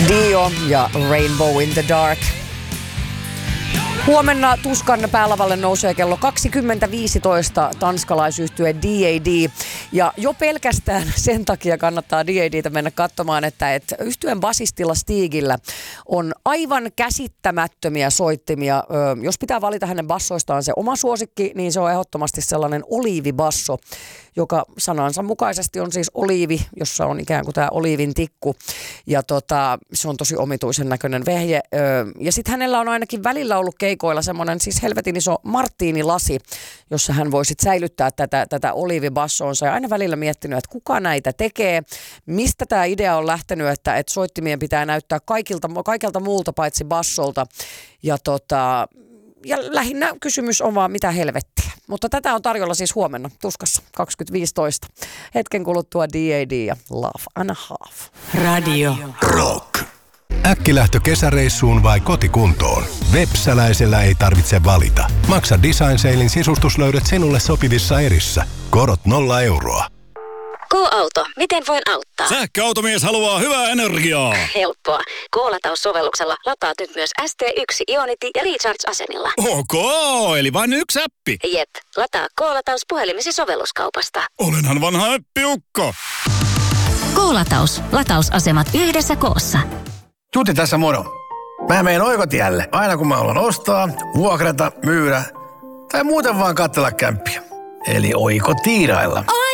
Dio ja Rainbow in the Dark. Huomenna Tuskan päälavalle nousee kello 20.15 tanskalaisyhtye D.A.D. Ja jo pelkästään sen takia kannattaa D.A.D.tä mennä katsomaan, että yhtyeen basistilla Stigillä on aivan käsittämättömiä soittimia. Jos pitää valita hänen bassoistaan se oma suosikki, niin se on ehdottomasti sellainen oliivibasso, joka sanansa mukaisesti on siis oliivi, jossa on ikään kuin tämä oliivin tikku. Ja se on tosi omituisen näköinen vehje. Ja sitten hänellä on ainakin välillä ollut keikoilla semmoinen siis helvetin iso martiinilasi, jossa hän voi sitten säilyttää tätä oliivibassoonsa. Ja aina välillä miettinyt, että kuka näitä tekee, mistä tämä idea on lähtenyt, että soittimien pitää näyttää kaikelta muulta paitsi bassolta. Ja lähinnä kysymys on vaan mitä helvettiä. Mutta tätä on tarjolla siis huomenna Tuskassa 20.15. Hetken kuluttua D.A.D. ja Love and a Half. Radio Rock. Äkkilähtö kesäreissuun vai kotikuntoon? Vepsäläisellä ei tarvitse valita. Maksa Design Salein sisustuslöydöt sinulle sopivissa erissä. Korot 0 euroa. K-auto. Miten voin auttaa? Sähköautomies haluaa hyvää energiaa. Helppoa. K-lataussovelluksella lataat nyt myös ST1, Ionity ja Recharge-asemilla. Ok, eli vain yksi appi. Jep. Lataa K-lataus puhelimesi sovelluskaupasta. Olenhan vanha äppiukko. K-lataus. Latausasemat yhdessä koossa. Tuti tässä moro. Mä meen Oikotielle aina kun mä haluan ostaa, vuokrata, myydä tai muuten vaan katsella kämppiä. Eli oikotiirailla.